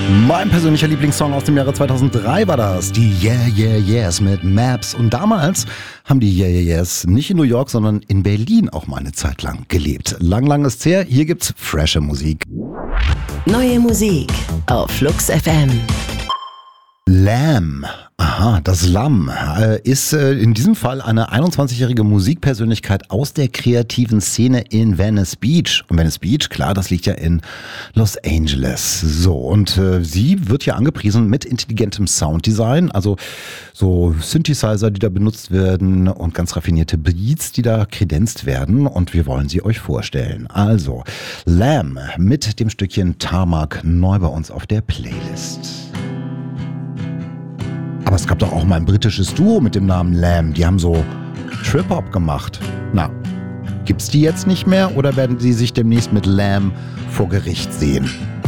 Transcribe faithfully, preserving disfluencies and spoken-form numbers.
Mein persönlicher Lieblingssong aus dem Jahre zweitausenddrei war das, die Yeah Yeah Yeahs mit Maps. Und damals haben die Yeah Yeah Yeahs nicht in New York, sondern in Berlin auch mal eine Zeit lang gelebt. Lang, lang ist's her, hier gibt's frische Musik. Neue Musik auf Flux F M. Lamb, aha, das Lamm, äh, ist äh, in diesem Fall eine einundzwanzigjährige Musikpersönlichkeit aus der kreativen Szene in Venice Beach. Und Venice Beach, klar, das liegt ja in Los Angeles. So, und äh, sie wird ja angepriesen mit intelligentem Sounddesign, also so Synthesizer, die da benutzt werden und ganz raffinierte Beats, die da kredenzt werden. Und wir wollen sie euch vorstellen. Also, Lamb mit dem Stückchen Tarmac neu bei uns auf der Playlist. Aber es gab doch auch mal ein britisches Duo mit dem Namen Lamb. Die haben so Trip-Hop gemacht. Na, gibt's die jetzt nicht mehr oder werden sie sich demnächst mit Lamb vor Gericht sehen?